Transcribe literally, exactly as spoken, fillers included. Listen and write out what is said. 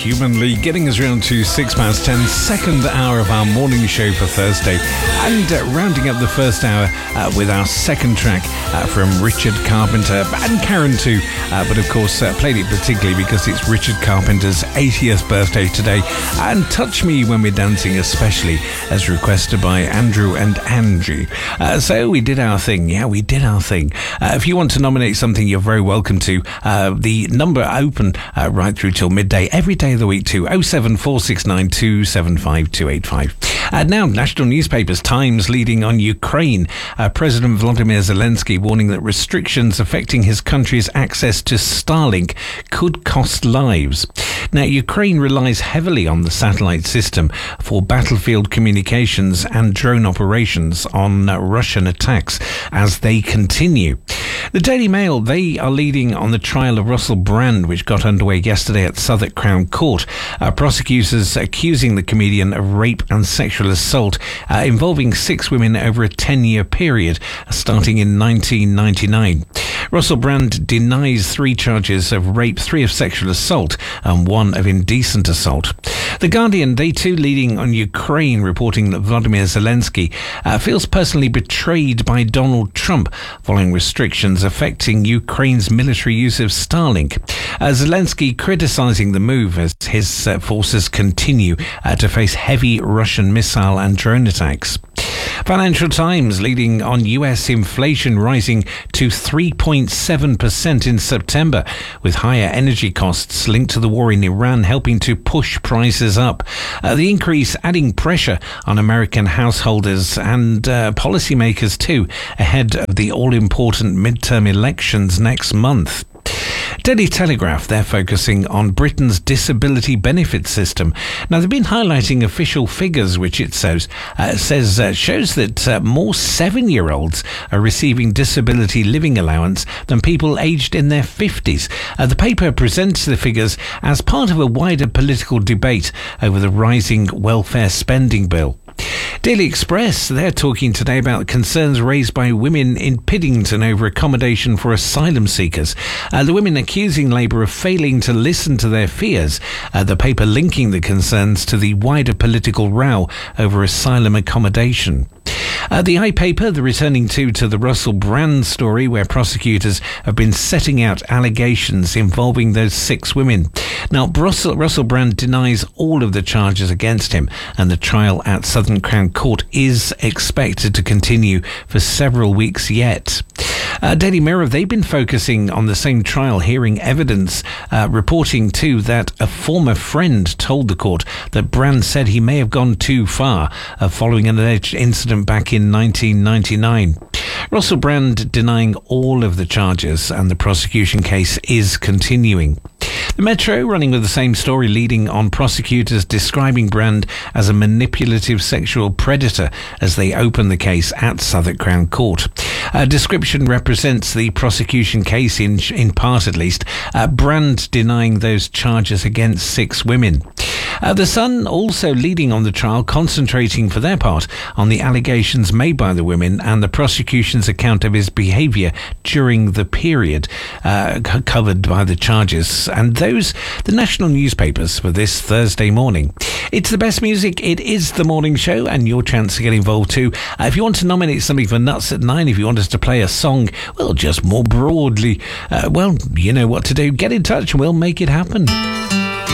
Human League, getting us round to six past ten, second hour of our morning show for Thursday, and uh, rounding up the first hour uh, with our second track uh, from Richard Carpenter and Karen too, uh, but of course uh, played it particularly because it's Richard Carpenter's eightieth birthday today, and Touch Me When We're Dancing especially, as requested by Andrew and Angie. Uh, so we did our thing, yeah, we did our thing. Uh, if you want to nominate something, you're very welcome to. Uh, the number open uh, right through till midday every day of the week to oh seven four six nine two seven five two eight five. Uh, now, national newspapers, Times leading on Ukraine. Uh, President Volodymyr Zelensky warning that restrictions affecting his country's access to Starlink could cost lives. Now, Ukraine relies heavily on the satellite system for battlefield communications and drone operations on uh, Russian attacks as they continue. The Daily Mail, they are leading on the trial of Russell Brand, which got underway yesterday at Southwark Crown Court. Uh, prosecutors accusing the comedian of rape and sexual assault uh, involving six women over a ten-year period, starting in nineteen ninety-nine. Russell Brand denies three charges of rape, three of sexual assault, and one of indecent assault. The Guardian, they too leading on Ukraine, reporting that Volodymyr Zelensky uh, feels personally betrayed by Donald Trump following restrictions affecting Ukraine's military use of Starlink. Uh, Zelensky criticising the move as his uh, forces continue uh, to face heavy Russian missile and drone attacks. Financial Times leading on U S inflation rising to three point seven percent in September, with higher energy costs linked to the war in Iran helping to push prices up. Uh, the increase adding pressure on American householders and uh, policymakers too, ahead of the all-important midterm elections next month. Daily Telegraph, they're focusing on Britain's disability benefit system. Now, they've been highlighting official figures, which it says uh, says uh, shows that uh, more seven-year-olds are receiving disability living allowance than people aged in their fifties. Uh, the paper presents the figures as part of a wider political debate over the rising welfare spending bill. Daily Express, they're talking today about concerns raised by women in Piddington over accommodation for asylum seekers. Uh, the women accusing Labour of failing to listen to their fears. Uh, the paper linking the concerns to the wider political row over asylum accommodation. Uh, the iPaper, the returning to to the Russell Brand story, where prosecutors have been setting out allegations involving those six women. Now, Russell, Russell Brand denies all of the charges against him, and the trial at Southern Crown Court is expected to continue for several weeks yet. Uh, Daily Mirror, they've been focusing on the same trial, hearing evidence, uh, reporting too that a former friend told the court that Brand said he may have gone too far uh, following an alleged incident back in nineteen ninety-nine. Russell Brand denying all of the charges, and the prosecution case is continuing. The Metro running with the same story, leading on prosecutors describing Brand as a manipulative sexual predator as they open the case at Southwark Crown Court. A description represents the prosecution case in in part at least. Uh, Brand denying those charges against six women. Uh, the Sun also leading on the trial, concentrating for their part on the allegations made by the women and the prosecution's account of his behaviour during the period uh, c- covered by the charges. And those, the national newspapers for this Thursday morning. It's the best music. It is the morning show, and your chance to get involved too. Uh, if you want to nominate something for Nuts at Nine, if you want us to play a song, well, just more broadly, uh, well, you know what to do. Get in touch and we'll make it happen.